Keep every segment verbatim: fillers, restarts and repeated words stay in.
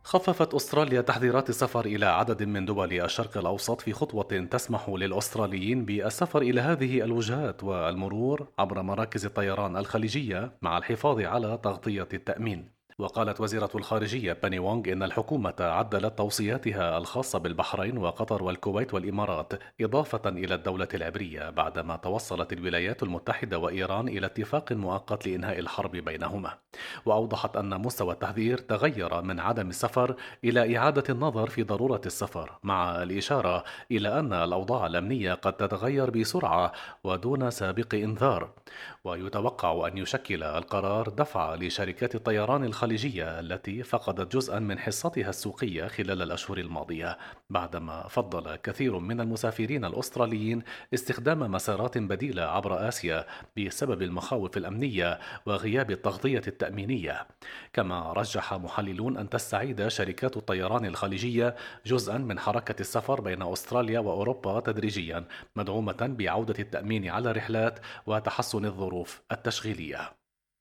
خففت أستراليا تحذيرات السفر إلى عدد من دول الشرق الأوسط في خطوة تسمح للأستراليين بالسفر إلى هذه الوجهات والمرور عبر مراكز الطيران الخليجية مع الحفاظ على تغطية التأمين. وقالت وزيرة الخارجية باني وونغ إن الحكومة عدلت توصياتها الخاصة بالبحرين وقطر والكويت والإمارات إضافة إلى الدولة العبرية بعدما توصلت الولايات المتحدة وإيران إلى اتفاق مؤقت لإنهاء الحرب بينهما. وأوضحت أن مستوى التحذير تغير من عدم السفر إلى إعادة النظر في ضرورة السفر، مع الإشارة إلى أن الأوضاع الأمنية قد تتغير بسرعة ودون سابق إنذار. ويتوقع أن يشكل القرار دفعة لشركات الطيران الخليجية التي فقدت جزءا من حصتها السوقية خلال الأشهر الماضية، بعدما فضل كثير من المسافرين الأستراليين استخدام مسارات بديلة عبر آسيا بسبب المخاوف الأمنية وغياب التغطية التأمينية. كما رجح محللون أن تستعيد شركات الطيران الخليجية جزءا من حركة السفر بين أستراليا وأوروبا تدريجيا، مدعومة بعودة التأمين على الرحلات وتحسن الظروف التشغيلية.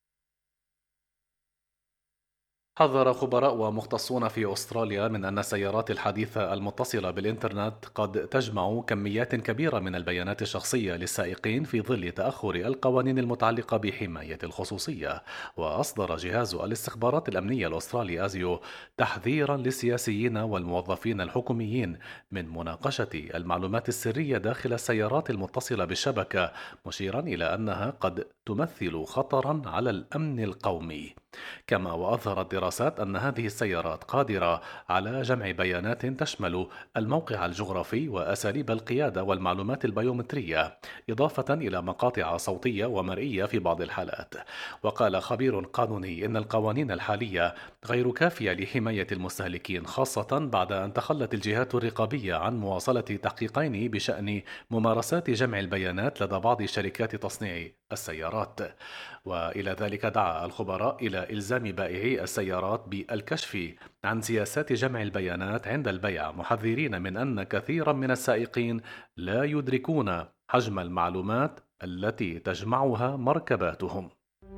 حذر خبراء ومختصون في أستراليا من أن السيارات الحديثة المتصلة بالإنترنت قد تجمع كميات كبيرة من البيانات الشخصية للسائقين في ظل تأخر القوانين المتعلقة بحماية الخصوصية. وأصدر جهاز الاستخبارات الأمنية الأسترالي أزيو تحذيرا للسياسيين والموظفين الحكوميين من مناقشة المعلومات السرية داخل السيارات المتصلة بالشبكة، مشيرا إلى أنها قد تمثل خطرا على الأمن القومي. كما وأظهرت دراسات أن هذه السيارات قادرة على جمع بيانات تشمل الموقع الجغرافي وأساليب القيادة والمعلومات البيومترية، إضافة إلى مقاطع صوتية ومرئية في بعض الحالات. وقال خبير قانوني إن القوانين الحالية غير كافية لحماية المستهلكين، خاصة بعد أن تخلت الجهات الرقابية عن مواصلة تحقيقين بشأن ممارسات جمع البيانات لدى بعض شركات تصنيع السيارات. وإلى ذلك دعا الخبراء إلى إلزام بائعي السيارات بالكشف عن سياسات جمع البيانات عند البيع، محذرين من أن كثيرا من السائقين لا يدركون حجم المعلومات التي تجمعها مركباتهم.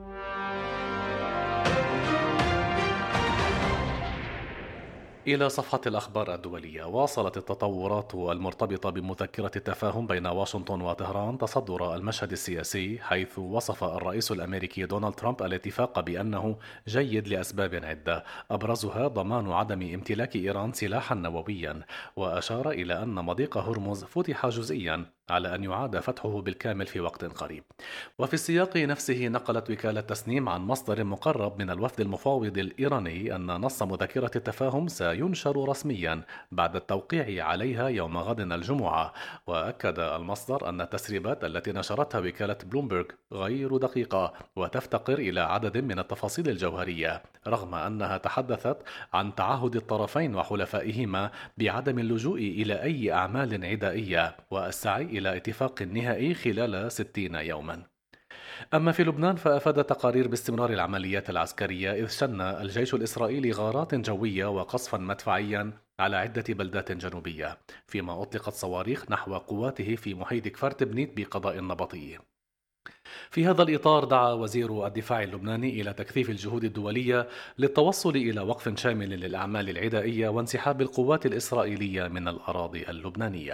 إلى صفحة الأخبار الدولية. واصلت التطورات المرتبطة بمذكرة التفاهم بين واشنطن وطهران تصدر المشهد السياسي، حيث وصف الرئيس الأمريكي دونالد ترامب الاتفاق بأنه جيد لأسباب عدة، أبرزها ضمان عدم امتلاك إيران سلاحا نوويا. وأشار إلى أن مضيق هرمز فتح جزئيا على أن يعاد فتحه بالكامل في وقت قريب. وفي السياق نفسه نقلت وكالة تسنيم عن مصدر مقرب من الوفد المفاوض الإيراني أن نص مذكرة التفاهم سينشر رسميا بعد التوقيع عليها يوم غد الجمعة. وأكد المصدر أن التسريبات التي نشرتها وكالة بلومبرغ غير دقيقة وتفتقر إلى عدد من التفاصيل الجوهرية، رغم أنها تحدثت عن تعهد الطرفين وحلفائهما بعدم اللجوء إلى أي أعمال عدائية والسعي إلى اتفاق نهائي خلال ستين يوما. أما في لبنان فأفادت تقارير باستمرار العمليات العسكرية، إذ شن الجيش الإسرائيلي غارات جوية وقصفا مدفعيا على عدة بلدات جنوبية، فيما أطلقت صواريخ نحو قواته في محيط كفر تبنيت بقضاء النبطي. في هذا الإطار دعا وزير الدفاع اللبناني إلى تكثيف الجهود الدولية للتوصل إلى وقف شامل للأعمال العدائية وانسحاب القوات الإسرائيلية من الأراضي اللبنانية.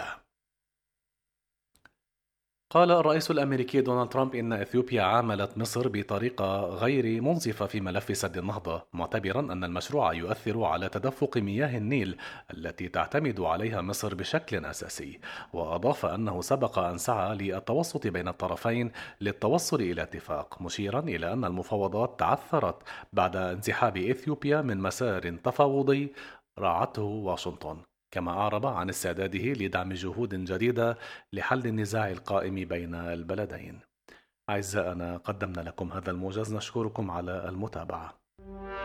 قال الرئيس الأمريكي دونالد ترامب إن إثيوبيا عاملت مصر بطريقة غير منصفة في ملف سد النهضة، معتبرا أن المشروع يؤثر على تدفق مياه النيل التي تعتمد عليها مصر بشكل أساسي. وأضاف أنه سبق أن سعى للتوسط بين الطرفين للتوصل إلى اتفاق، مشيرا إلى أن المفاوضات تعثرت بعد انسحاب إثيوبيا من مسار تفاوضي راعته واشنطن. كما أعرب عن استعداده لدعم جهود جديدة لحل النزاع القائم بين البلدين. أعزائنا، قدمنا لكم هذا الموجز، نشكركم على المتابعة.